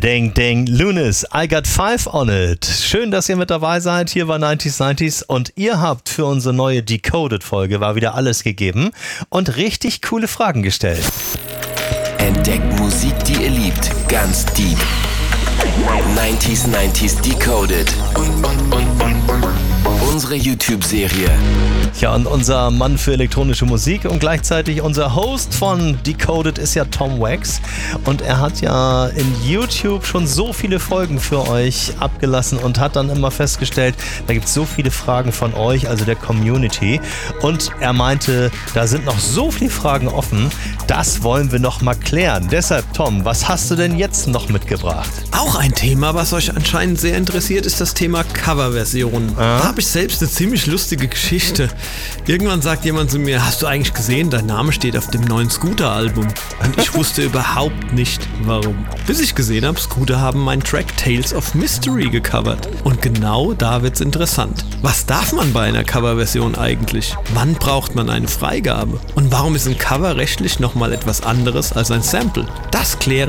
Ding, ding, Lunis, I got 5 on it. Schön, dass ihr mit dabei seid. Hier war 90s und ihr habt für unsere neue Decoded-Folge war wieder alles gegeben und richtig coole Fragen gestellt. Entdeckt Musik, die ihr liebt, ganz deep. 90s Decoded. Unsere YouTube-Serie. Ja, und unser Mann für elektronische Musik und gleichzeitig unser Host von Decoded ist ja Tom Wax. Und er hat ja in YouTube schon so viele Folgen für euch abgelassen und hat dann immer festgestellt, da gibt es so viele Fragen von euch, also der Community. Und er meinte, da sind noch so viele Fragen offen, das wollen wir noch mal klären. Deshalb, Tom, was hast du denn jetzt noch mitgebracht? Auch ein Thema, was euch anscheinend sehr interessiert, ist das Thema Coverversionen. Da habe ich selbst eine ziemlich lustige Geschichte. Irgendwann sagt jemand zu mir, hast du eigentlich gesehen, dein Name steht auf dem neuen Scooter-Album. Und ich wusste überhaupt nicht, warum. Bis ich gesehen habe, Scooter haben meinen Track Tales of Mystery gecovert. Und genau da wird's interessant. Was darf man bei einer Coverversion eigentlich? Wann braucht man eine Freigabe? Und warum ist ein Cover rechtlich nochmal etwas anderes als ein Sample? Das klären